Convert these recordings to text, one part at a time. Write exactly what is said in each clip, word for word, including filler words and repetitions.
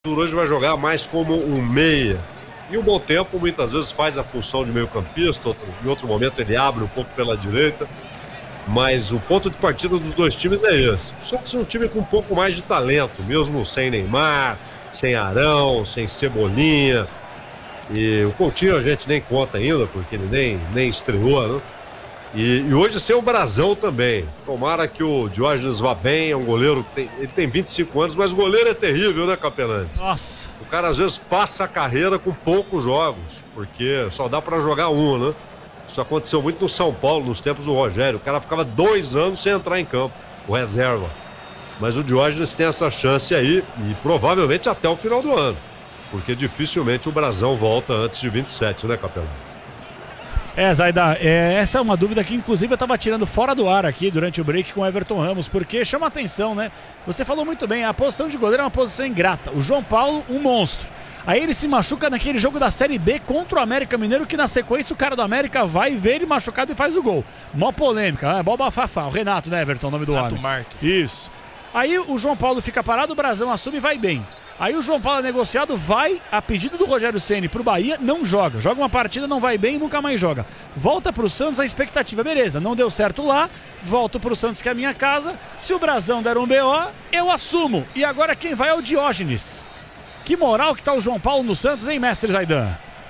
Hoje vai jogar mais como um meia. E o Bom Tempo muitas vezes faz a função de meio campista, outro, em outro momento ele abre um pouco pela direita. Mas o ponto de partida dos dois times é esse. O Santos é um time com um pouco mais de talento, mesmo sem Neymar, sem Arão, sem Cebolinha. E o Coutinho a gente nem conta ainda, porque ele nem, nem estreou, né? E, e hoje sem o Brazão também. Tomara que o Diógenes vá bem, é um goleiro que tem, ele tem vinte e cinco anos, mas o goleiro é terrível, né, Capelante? Nossa. O cara às vezes passa a carreira com poucos jogos, porque só dá pra jogar um, né? Isso aconteceu muito no São Paulo, nos tempos do Rogério. O cara ficava dois anos sem entrar em campo, o reserva. Mas o Diógenes tem essa chance aí, e provavelmente até o final do ano. Porque dificilmente o Brazão volta antes de vinte e sete, né, Capelante? É, Zaidan, é, essa é uma dúvida que inclusive eu estava tirando fora do ar aqui durante o break com o Everton Ramos, porque chama atenção, né? Você falou muito bem, a posição de goleiro é uma posição ingrata. O João Paulo, um monstro. Aí ele se machuca naquele jogo da Série B contra o América Mineiro, que na sequência o cara do América vai ver ele machucado e faz o gol. Mó polêmica, né? Mó bafafá. O Renato, né, Everton, o nome do Renato homem. Marques. Isso. Aí o João Paulo fica parado, o Brazão assume e vai bem. Aí o João Paulo é negociado, vai a pedido do Rogério Ceni pro Bahia, não joga. Joga uma partida, não vai bem e nunca mais joga. Volta pro Santos, a expectativa, beleza, não deu certo lá, volto pro Santos que é a minha casa. Se o Brazão der um B O, eu assumo. E agora quem vai é o Diógenes. Que moral que tá o João Paulo no Santos, hein, mestre Zaidan?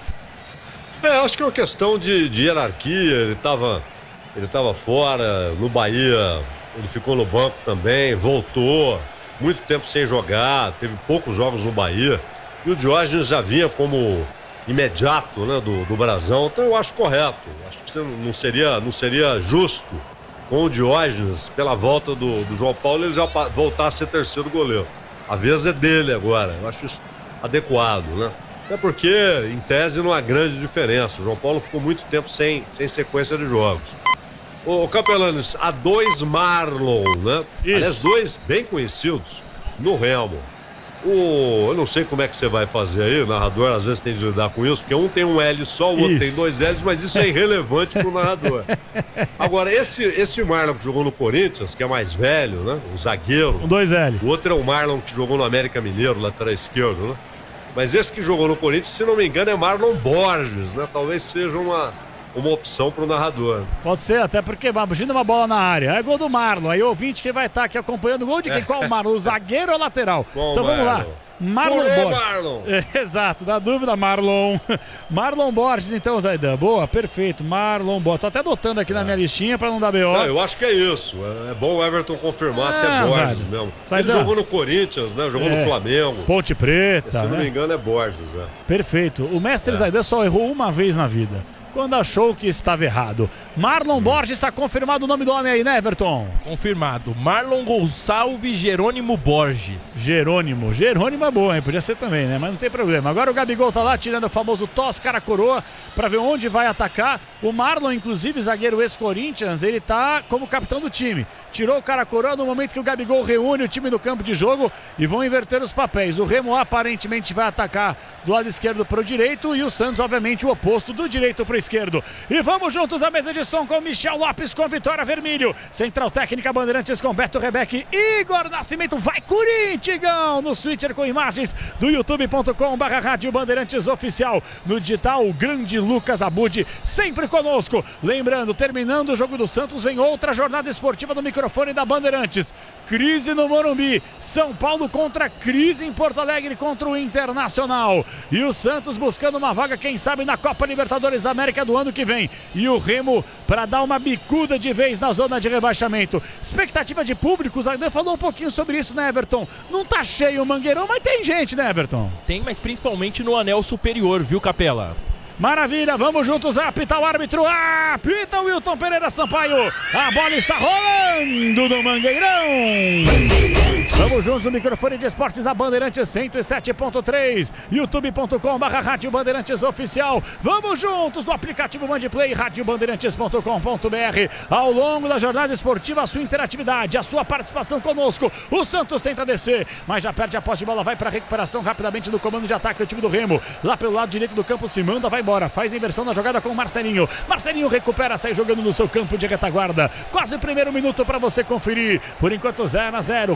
É, acho que é uma questão de, de hierarquia. Ele tava, ele tava fora, no Bahia, ele ficou no banco também, voltou. Muito tempo sem jogar, teve poucos jogos no Bahia. E o Diógenes já vinha como imediato, né, do, do Brazão. Então eu acho correto. Acho que não seria, não seria justo com o Diógenes, pela volta do, do João Paulo, ele já voltar a ser terceiro goleiro. A vez é dele agora. Eu acho isso adequado, né? Até porque, em tese, não há grande diferença. O João Paulo ficou muito tempo sem, sem sequência de jogos. Ô, Capelanes, há dois Marlon, né? Isso. Aliás, dois bem conhecidos no Remo. O, eu não sei como é que você vai fazer aí, o narrador às vezes tem de lidar com isso, porque um tem um L só, o outro Isso. tem dois L's, mas isso é irrelevante pro narrador. Agora, esse, esse Marlon que jogou no Corinthians, que é mais velho, né? O zagueiro. Um dois L. O outro é o Marlon que jogou no América Mineiro, lateral esquerdo, né? Mas esse que jogou no Corinthians, se não me engano, é Marlon Borges, né? Talvez seja uma... uma opção pro narrador. Pode ser, até porque imagina uma bola na área. É gol do Marlon. Aí o ouvinte que vai estar aqui acompanhando o gol de quem? É. Qual o Marlon? O zagueiro ou o lateral? Qual então vamos Marlon? lá. Marlon Furou, Borges. Marlon. É, exato, na dúvida, Marlon. Marlon Borges, então, Zaidan. Boa, perfeito. Marlon Borges. Tô até anotando aqui é. na minha listinha pra não dar B O. Não, eu acho que é isso. É bom o Everton confirmar é, se é Borges Zaidan. mesmo. Zaidan. Ele jogou no Corinthians, né? Jogou é. no Flamengo. Ponte Preta. Se né? não me engano, é Borges, né? Perfeito. O mestre é. Zaidan só errou uma vez na vida, quando achou que estava errado. Marlon hum. Borges, está confirmado o nome do homem aí, né, Everton? Confirmado. Marlon Gonçalves Jerônimo Borges. Jerônimo. Jerônimo é bom, hein? Podia ser também, né? Mas não tem problema. Agora o Gabigol tá lá tirando o famoso tos cara-coroa para ver onde vai atacar. O Marlon, inclusive, zagueiro ex-Corinthians, ele tá como capitão do time. Tirou o cara-coroa no momento que o Gabigol reúne o time no campo de jogo e vão inverter os papéis. O Remo aparentemente vai atacar do lado esquerdo pro direito e o Santos, obviamente, o oposto, do direito pro esquerdo. E vamos juntos à mesa de som com Michel Lopes, com Vitória Vermelho, Central Técnica Bandeirantes com Beto Rebeque, Igor Nascimento, vai Corinthians, no switcher com imagens do youtube ponto com barra rádio Bandeirantes oficial, no digital o grande Lucas Abud, sempre conosco. Lembrando, terminando o jogo do Santos, vem outra jornada esportiva do microfone da Bandeirantes. Crise no Morumbi, São Paulo contra crise em Porto Alegre contra o Internacional, e o Santos buscando uma vaga, quem sabe, na Copa Libertadores da América do ano que vem, e o Remo para dar uma bicuda de vez na zona de rebaixamento. Expectativa de público, o Zaidan falou um pouquinho sobre isso, né, Everton? Não tá cheio o Mangueirão, mas tem gente, né, Everton? Tem, mas principalmente no anel superior, viu, Capela? Maravilha, vamos juntos, apita o árbitro, apita o Wilton Pereira Sampaio, a bola está rolando no Mangueirão. Vamos juntos no microfone de esportes da Bandeirantes cento e sete ponto três, youtube ponto com barra rádio Bandeirantes oficial. Vamos juntos no aplicativo Bandplay, rádio bandeirantes ponto com ponto br. Ao longo da jornada esportiva, a sua interatividade, a sua participação conosco. O Santos tenta descer, mas já perde a posse de bola, vai para a recuperação rapidamente do comando de ataque do time do Remo. Lá pelo lado direito do campo se manda, vai embora, faz a inversão na jogada com o Marcelinho. Marcelinho recupera, sai jogando no seu campo de retaguarda. Quase o primeiro minuto para você conferir. Por enquanto zero a zero, Remo e Santos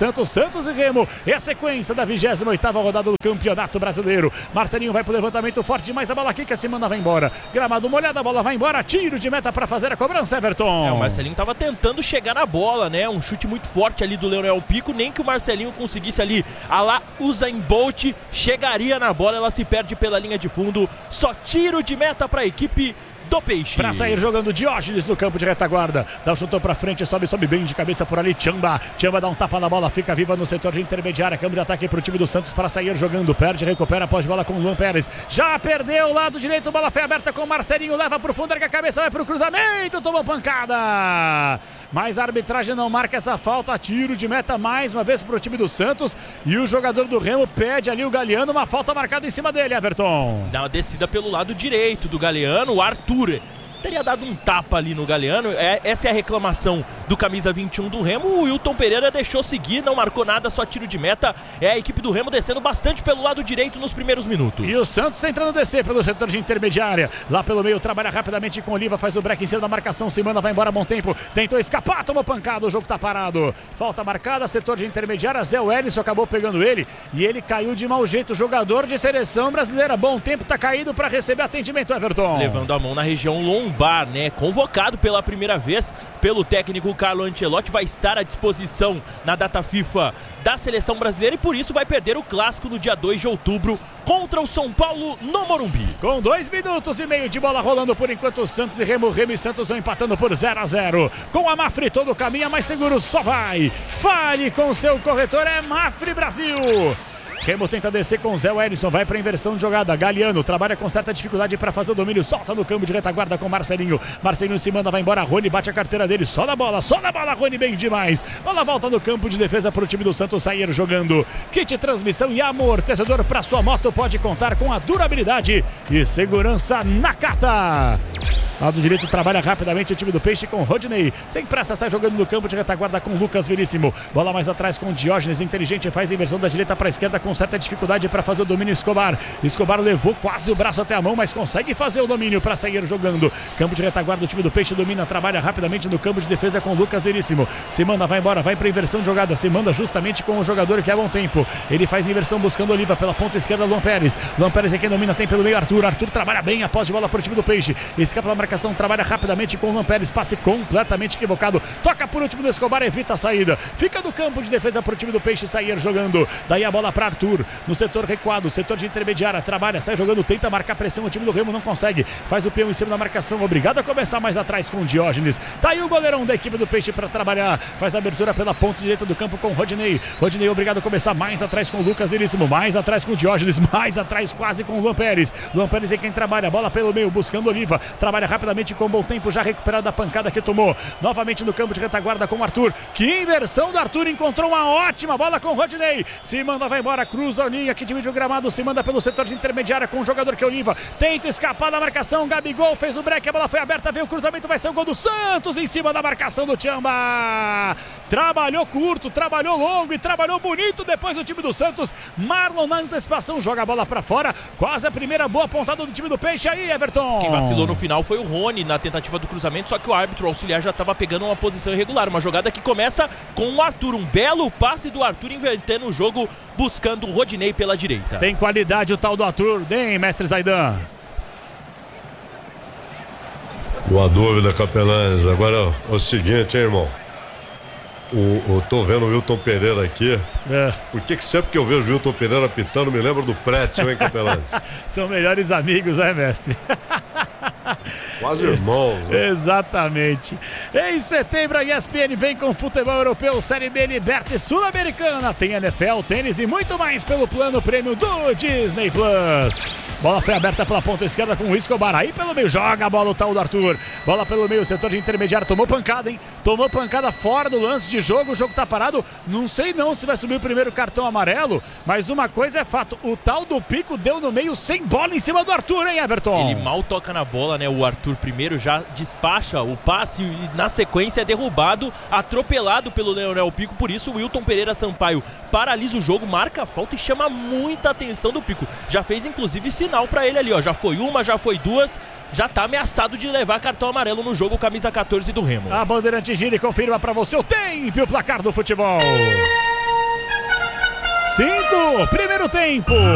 Santos, Santos e Remo. É a sequência da vigésima oitava rodada do Campeonato Brasileiro. Marcelinho vai pro levantamento forte demais, a bola quica, se manda, vai embora. Gramado molhado, a bola vai embora, tiro de meta para fazer a cobrança, Everton. É, o Marcelinho tava tentando chegar na bola, né? Um chute muito forte ali do Leonel Pico, nem que o Marcelinho conseguisse ali, a lá Usain Bolt, chegaria na bola, ela se perde pela linha de fundo. Só tiro de meta para a equipe do Peixe. Pra sair jogando Diógenes no campo de retaguarda. Dá o chutou pra frente, sobe, sobe bem de cabeça por ali. Tchamba. Tchamba dá um tapa na bola, fica viva no setor de intermediária. Câmbio de ataque pro time do Santos para sair jogando. Perde, recupera após bola com o Luan Pérez. Já perdeu o lado direito, bola foi aberta com o Marcelinho. Leva pro fundo, erga a cabeça, vai pro cruzamento. Tomou pancada. Mas a arbitragem não marca essa falta. Tiro de meta mais uma vez pro time do Santos. E o jogador do Remo pede ali o Galeano. Uma falta marcada em cima dele, Everton. Dá uma descida pelo lado direito do Galeano. O Arthur teria dado um tapa ali no Galeano. É, essa é a reclamação do camisa vinte e um do Remo. O Wilton Pereira deixou seguir, não marcou nada, só tiro de meta. É a equipe do Remo descendo bastante pelo lado direito nos primeiros minutos. E o Santos tentando descer pelo setor de intermediária. Lá pelo meio, trabalha rapidamente com o Oliva, faz o break em cima da marcação. Se manda, vai embora, bom tempo. Tentou escapar, tomou pancada, o jogo tá parado. Falta marcada, setor de intermediária. Zé Wellison acabou pegando ele e ele caiu de mau jeito. Jogador de seleção brasileira. Bom tempo, tá caído para receber atendimento, Everton. Levando a mão na região lombar, né? Convocado pela primeira vez pelo técnico Carlo Ancelotti, vai estar à disposição na data FIFA da seleção brasileira e por isso vai perder o clássico no dia dois de outubro contra o São Paulo no Morumbi. Com dois minutos e meio de bola rolando por enquanto, Santos e Remo, Remo e Santos vão empatando por zero a zero. Com a Mafre todo caminho, mais seguro só vai. Fale com seu corretor, é Mafre Brasil. Remo tenta descer com o Zé Wellison, vai para inversão de jogada. Galeano trabalha com certa dificuldade para fazer o domínio, solta no campo de retaguarda com Marcelinho. Marcelinho se manda, vai embora. Rony bate a carteira dele, só na bola, só na bola. Rony bem demais. Bola volta no campo de defesa para o time do Santos sair jogando. Kit transmissão e amortecedor para sua moto pode contar com a durabilidade e segurança Nakata. Lado direito trabalha rapidamente o time do Peixe com Rodinei. Sem pressa sai jogando no campo de retaguarda com Lucas Veríssimo. Bola mais atrás com Diógenes, inteligente, faz a inversão da direita para a esquerda com certa dificuldade para fazer o domínio. Escobar. Escobar levou quase o braço até a mão, mas consegue fazer o domínio para sair jogando. Campo de retaguarda, o time do Peixe domina, trabalha rapidamente no campo de defesa com Lucas Veríssimo. Se manda, vai embora, vai para inversão de jogada. Se manda justamente com o jogador que é bom tempo. Ele faz inversão buscando Oliva pela ponta esquerda, Luan Pérez. Luan Pérez é quem domina, tem pelo meio Arthur. Arthur trabalha bem após de bola para o time do Peixe. Escapa da marcação, trabalha rapidamente com o Luan Pérez, passe completamente equivocado. Toca por último do Escobar, evita a saída. Fica no campo de defesa para o time do Peixe sair jogando. Daí a bola para Arthur. No setor recuado, setor de intermediária, trabalha, sai jogando, tenta marcar pressão, o time do Remo não consegue, faz o peão em cima da marcação, obrigado a começar mais atrás com o Diógenes. Tá aí o goleirão da equipe do Peixe para trabalhar, faz a abertura pela ponta direita do campo com o Rodinei. Rodinei obrigado a começar mais atrás com o Lucas Veríssimo, mais atrás com o Diógenes, mais atrás quase com o Luan Pérez. Luan Pérez é quem trabalha, bola pelo meio, buscando Oliva, trabalha rapidamente com bom tempo, já recuperado da pancada que tomou. Novamente no campo de retaguarda com o Arthur, que inversão do Arthur, encontrou uma ótima bola com o Rodinei. Se manda, vai embora, cruza a linha que divide o gramado, se manda pelo setor de intermediária com o jogador que é Oliva, tenta escapar da marcação, Gabigol fez o break, a bola foi aberta, veio o cruzamento, vai ser o gol do Santos em cima da marcação do Tchamba. Trabalhou curto, trabalhou longo e trabalhou bonito depois do time do Santos. Marlon na antecipação, joga a bola pra fora, quase a primeira boa pontada do time do Peixe aí, Everton. Quem vacilou no final foi o Rony na tentativa do cruzamento, só que o árbitro auxiliar já estava pegando uma posição irregular, uma jogada que começa com o Arthur, um belo passe do Arthur invertendo o jogo, buscando o Rodinei pela direita. Tem qualidade o tal do Arthur, hein, mestre Zaidan? Boa dúvida, Capelães. Agora é o seguinte, hein, irmão. O, eu tô vendo o Wilton Pereira aqui. É. Por que que sempre que eu vejo o Wilton Pereira pitando, me lembro do Pretzel, hein, Capelães? São melhores amigos, né, mestre? Quase irmãos, né? Exatamente. Em setembro a E S P N vem com futebol europeu, Série B, Liberta e Sul-Americana. Tem N F L, tênis e muito mais pelo plano prêmio do Disney Plus. Bola foi aberta pela ponta esquerda com o Escobar. Aí pelo meio joga a bola o tal do Arthur. Bola pelo meio, setor de intermediário. Tomou pancada, hein? Tomou pancada fora do lance de jogo. O jogo tá parado. Não sei não se vai subir o primeiro cartão amarelo, mas uma coisa é fato. O tal do Pico deu no meio sem bola em cima do Arthur, hein, Everton? Ele mal toca na bola, né? O Arthur primeiro já despacha o passe e na sequência é derrubado, atropelado pelo Leonel Pico. Por isso o Wilton Pereira Sampaio paralisa o jogo, marca a falta e chama muita atenção do Pico. Já fez inclusive sinal pra ele ali, ó. Já foi uma, já foi duas, já tá ameaçado de levar cartão amarelo no jogo, camisa catorze do Remo. A Bandeirante gira e confirma pra você o tempo e o placar do futebol. cinco, primeiro tempo.